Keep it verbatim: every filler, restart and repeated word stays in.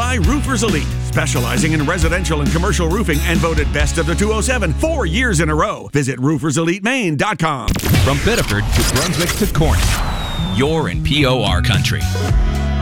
by Roofers Elite, specializing in residential and commercial roofing and voted best of the two oh seven four years in a row. Visit roofers elite maine dot com. From Biddeford to Brunswick to Corning, you're in P O R country.